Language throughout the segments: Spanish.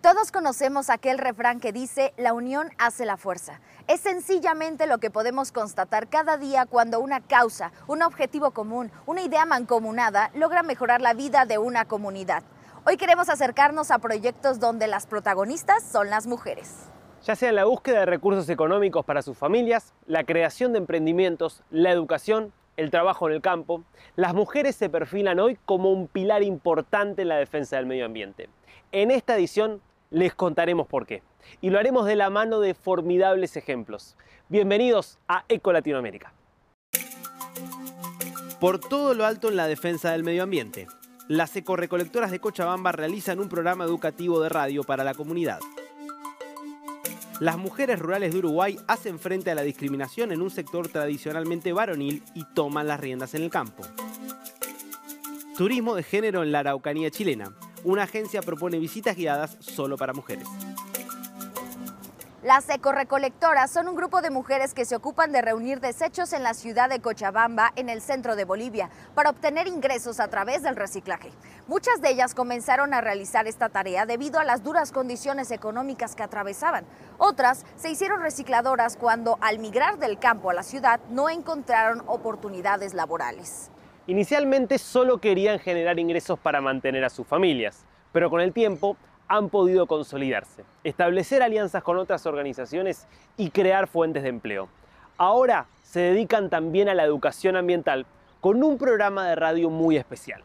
Todos conocemos aquel refrán que dice, la unión hace la fuerza. Es sencillamente lo que podemos constatar cada día cuando una causa, un objetivo común, una idea mancomunada logra mejorar la vida de una comunidad. Hoy queremos acercarnos a proyectos donde las protagonistas son las mujeres. Ya sea en la búsqueda de recursos económicos para sus familias, la creación de emprendimientos, la educación, el trabajo en el campo, las mujeres se perfilan hoy como un pilar importante en la defensa del medio ambiente. En esta edición les contaremos por qué. Y lo haremos de la mano de formidables ejemplos. Bienvenidos a Eco Latinoamérica. Por todo lo alto en la defensa del medio ambiente, las ecorecolectoras de Cochabamba realizan un programa educativo de radio para la comunidad. Las mujeres rurales de Uruguay hacen frente a la discriminación en un sector tradicionalmente varonil y toman las riendas en el campo. Turismo de género en la Araucanía chilena. Una agencia propone visitas guiadas solo para mujeres. Las ecorecolectoras son un grupo de mujeres que se ocupan de reunir desechos en la ciudad de Cochabamba, en el centro de Bolivia, para obtener ingresos a través del reciclaje. Muchas de ellas comenzaron a realizar esta tarea debido a las duras condiciones económicas que atravesaban. Otras se hicieron recicladoras cuando, al migrar del campo a la ciudad, no encontraron oportunidades laborales. Inicialmente solo querían generar ingresos para mantener a sus familias, pero con el tiempo han podido consolidarse, establecer alianzas con otras organizaciones y crear fuentes de empleo. Ahora se dedican también a la educación ambiental con un programa de radio muy especial.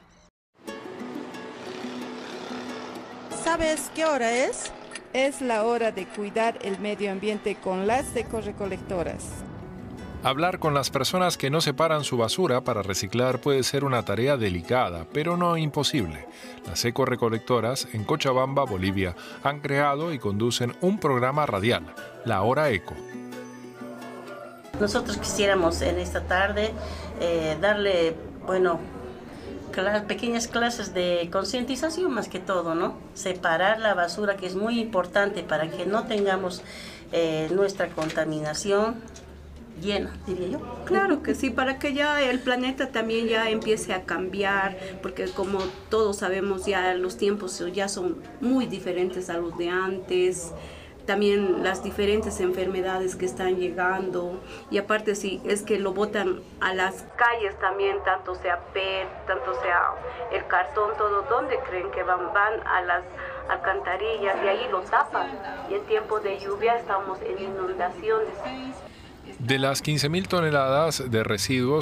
¿Sabes qué hora es? Es la hora de cuidar el medio ambiente con las ecorecolectoras. Hablar con las personas que no separan su basura para reciclar puede ser una tarea delicada, pero no imposible. Las ecorecolectoras en Cochabamba, Bolivia, han creado y conducen un programa radial, La Hora Eco. Nosotros quisiéramos en esta tarde darle, pequeñas clases de concientización más que todo, ¿no? Separar la basura, que es muy importante para que no tengamos nuestra contaminación llena, diría yo. Claro que sí, para que ya el planeta también ya empiece a cambiar, porque como todos sabemos ya los tiempos ya son muy diferentes a los de antes, también las diferentes enfermedades que están llegando, y aparte si es que lo botan a las calles también, tanto sea PET, tanto sea el cartón, todo, ¿dónde creen que van? Van a las alcantarillas y ahí lo tapan, y en tiempo de lluvia estamos en inundaciones. De las 15.000 toneladas de residuos